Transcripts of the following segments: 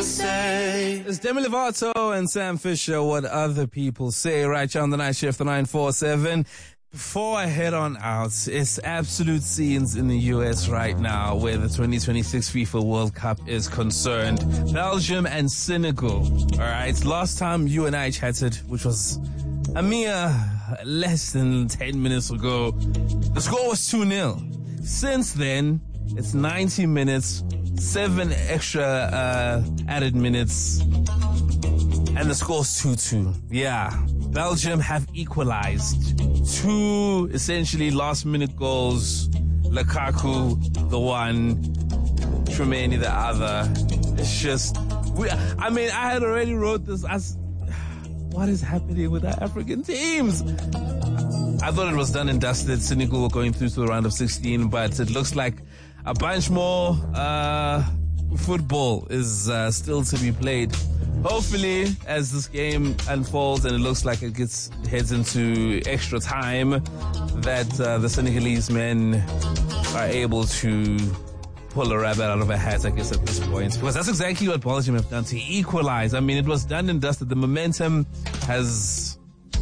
say. It's Demi Lovato and Sam Fisher, What Other People Say, right here on the night shift, the 947. Before I head on out, it's absolute scenes in the US right now where the 2026 FIFA World Cup is concerned. Belgium and Senegal. All right. Last time you and I chatted, which was a mere less than 10 minutes ago, the score was 2-0. Since then, it's 90 minutes, 7 extra added minutes, and the score's 2-2. Yeah. Belgium have equalized. 2 essentially last-minute goals. Lukaku, the one. Tchouameni, the other. It's just... I had already wrote this as... What is happening with our African teams? I thought it was done and dusted. Senegal were going through to the round of 16, but it looks like a bunch more football is still to be played. Hopefully, as this game unfolds and it looks like it heads into extra time, that the Senegalese men are able to pull a rabbit out of a hat, I guess, at this point. Because that's exactly what Belgium have done to equalize. I mean, it was done and dusted. The momentum has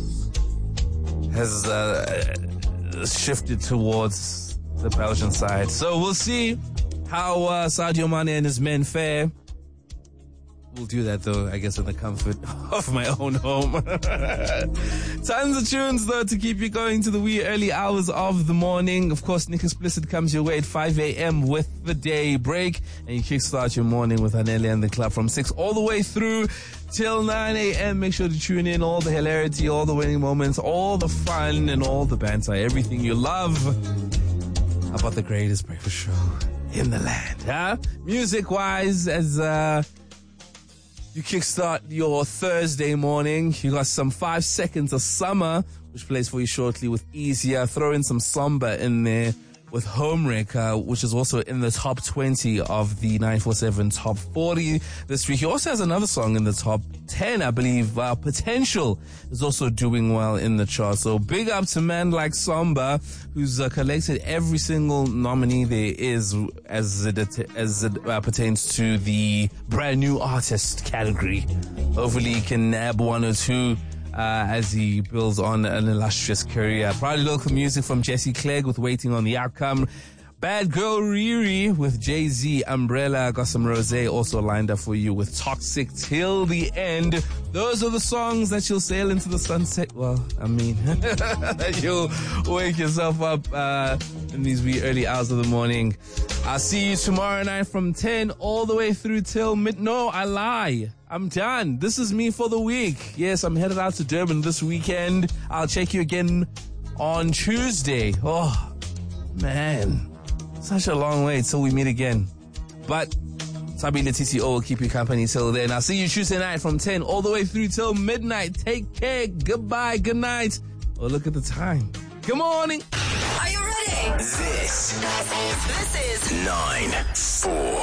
shifted towards the Belgian side. So we'll see how Sadio Mane and his men fare. We'll do that, though, I guess, in the comfort of my own home. Tons of tunes, though, to keep you going to the wee early hours of the morning. Of course, Nick Explicit comes your way at 5 a.m. with the day break. And you kickstart your morning with Anele and the club from 6 all the way through till 9 a.m. Make sure to tune in. All the hilarity, all the winning moments, all the fun, and all the banter. Everything you love about the greatest breakfast show in the land. Huh? Music-wise, as... you kickstart your Thursday morning. You got some 5 seconds of summer, which plays for you shortly with Easier. Throw in some Samba in there with Homewrecker, which is also in the top 20 of the 947 top 40 this week. He also has another song in the top 10, I believe. Potential is also doing well in the chart. So big up to man like Samba, who's collected every single nominee there is as it pertains to the brand new artist category. Hopefully he can nab one or two as he builds on an illustrious career. Proudly local music from Jesse Clegg with Waiting on the Outcome. Bad Girl Riri with Jay-Z, Umbrella. Got some Rosé also lined up for you with Toxic till the end. Those are the songs that you'll sail into the sunset. Well, I mean, you'll wake yourself up in these wee early hours of the morning. I'll see you tomorrow night from 10 all the way through till No, I lie. I'm done. This is me for the week. Yes, I'm headed out to Durban this weekend. I'll check you again on Tuesday. Oh, man. Such a long way till we meet again. But Sabina TCO will keep you company till then. I'll see you Tuesday night from 10 all the way through till midnight. Take care. Goodbye. Good night. Oh, look at the time. Good morning. Are you ready? This is 9-4.